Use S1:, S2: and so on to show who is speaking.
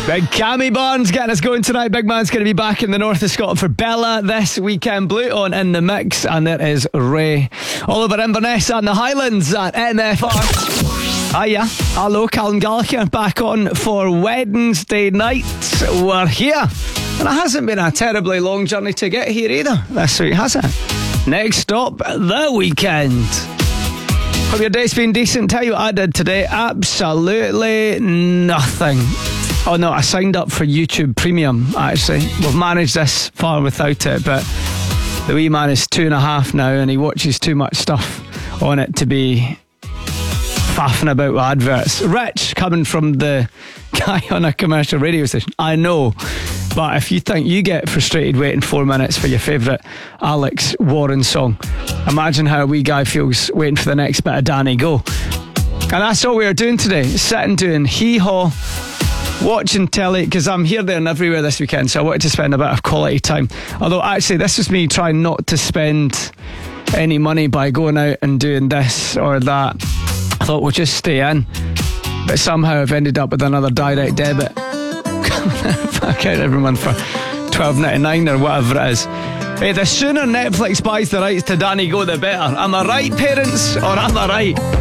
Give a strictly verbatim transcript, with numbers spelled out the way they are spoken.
S1: Big Cammy Barnes getting us going tonight. Big man's going to be back in the north of Scotland for Bella this weekend. Blue on in the mix, and there is Ray all over Inverness and the Highlands at M F R. Hiya, hello, Callum Gallagher back on for Wednesday night. We're here, and it hasn't been a terribly long journey to get here either this week, has it? Next stop, the weekend. Hope your day's been decent. Tell you what I did today. Absolutely nothing. Oh no, I signed up for YouTube Premium, actually. We've managed this far without it, but the wee man is two and a half now and he watches too much stuff on it to be faffing about with adverts. Rich, coming from the guy on a commercial radio station. I know, but if you think you get frustrated waiting four minutes for your favourite Alex Warren song, imagine how a wee guy feels waiting for the next bit of Danny Go. And that's all we are doing today, sitting doing hee-haw, watching telly, because I'm here, there and everywhere this weekend, so I wanted to spend a bit of quality time. Although actually this was me trying not to spend any money by going out and doing this or that. I thought we'll just stay in, but somehow I've ended up with another direct debit back out every month for twelve ninety-nine or whatever it is. Hey, the sooner Netflix buys the rights to Danny Go, the better. Am I right, parents, or am I right?